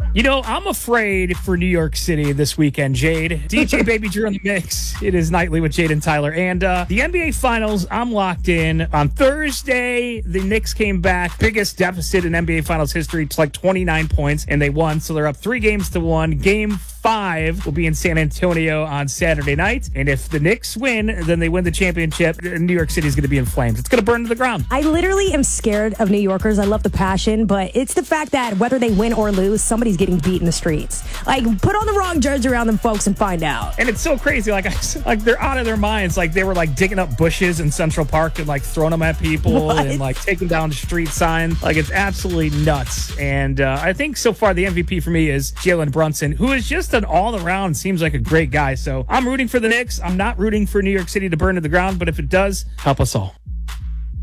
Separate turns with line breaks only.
I'm afraid for New York City this weekend, Jade. DJ Baby Drew in the mix. It is Nightly with Jade and Tyler. And the NBA Finals, I'm locked in. On Thursday, the Knicks came back. Biggest deficit in NBA Finals history. It's like 29 points, and they won. So they're up 3-1. Game 5 will be in San Antonio on Saturday night. And if the Knicks win, then they win the championship. New York City is going to be in flames. It's going to burn to the ground.
I literally am scared of New Yorkers. I love the passion, but it's the fact that whether they win or lose, somebody's getting beat in the streets. Like, put on the wrong jersey around them folks and find out.
And it's so crazy. Like they're out of their minds. Like, they were like digging up bushes in Central Park and like throwing them at people and like taking down street signs. Like, it's absolutely nuts. And I think so far the MVP for me is Jalen Brunson, who is just an all-around, seems like a great guy. So I'm rooting for the Knicks. I'm not rooting for New York City to burn to the ground, but if it does, help us all.